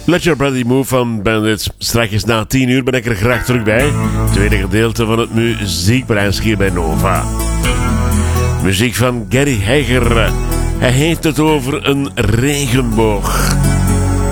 Let Your Body Move van Bandits. Straks na 10 uur ben ik er graag terug bij. Tweede gedeelte van het muziekbrein hier bij Nova. Muziek van Gary Hegger. Hij heeft het over een regenboog.